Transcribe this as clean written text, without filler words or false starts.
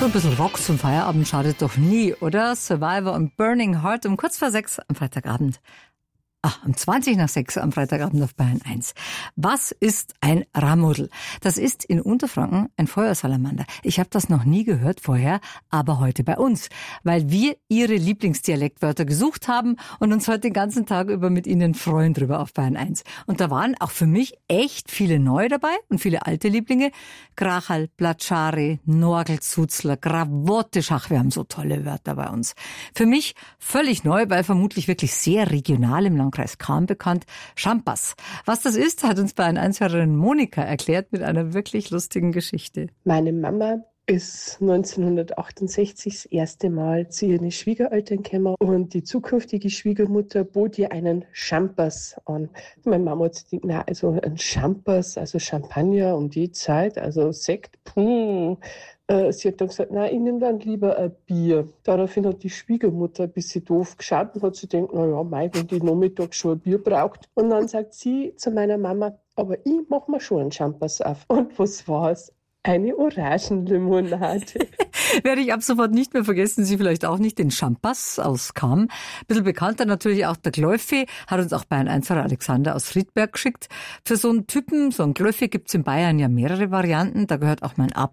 So ein bisschen Rock zum Feierabend schadet doch nie, oder? Survivor und Burning Heart um kurz vor 6 am Freitagabend. Um 20 nach 6 am Freitagabend auf Bayern 1. Was ist ein Ramudel? Das ist in Unterfranken ein Feuersalamander. Ich habe das noch nie gehört vorher, aber heute bei uns, weil wir Ihre Lieblingsdialektwörter gesucht haben und uns heute den ganzen Tag über mit Ihnen freuen drüber auf Bayern 1. Und da waren auch für mich echt viele neue dabei und viele alte Lieblinge. Krachal, Platschari, Norgelzuzler, Gravotteschach, wir haben so tolle Wörter bei uns. Für mich völlig neu, weil vermutlich wirklich sehr regional im Landkreis Cham bekannt, Champas. Was das ist, hat uns Bayern 1-Hörerin Monika erklärt mit einer wirklich lustigen Geschichte. Meine Mama ist 1968 das erste Mal zu ihren Schwiegereltern gekommen und die zukünftige Schwiegermutter bot ihr einen Champas an. Meine Mama hat sich gedacht, na, also ein Champas, also Champagner um die Zeit, also Sekt, sie hat dann gesagt, nein, ich nehme dann lieber ein Bier. Daraufhin hat die Schwiegermutter ein bisschen doof geschaut und hat sich gedacht, na ja, wenn die Nachmittag schon ein Bier braucht. Und dann sagt sie zu meiner Mama, aber ich mache mir schon einen Champas auf. Und was war's? Eine Orangenlimonade. Werde ich ab sofort nicht mehr vergessen, Sie vielleicht auch nicht, den Champas aus Cham. Ein bisschen bekannter natürlich auch der Gläufi, hat uns auch Bayern 1 Alexander aus Friedberg geschickt. Für so einen Typen, so einen Gläufi gibt's in Bayern ja mehrere Varianten. Da gehört auch mein